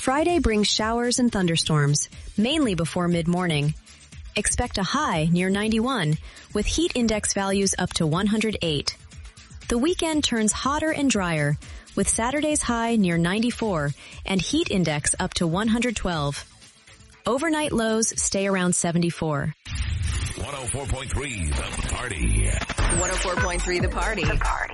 Friday brings showers and thunderstorms, mainly before mid-morning. Expect a high near 91, with heat index values up to 108. The weekend turns hotter and drier, with Saturday's high near 94 and heat index up to 112. Overnight lows stay around 74. 104.3 The Party. 104.3 The Party.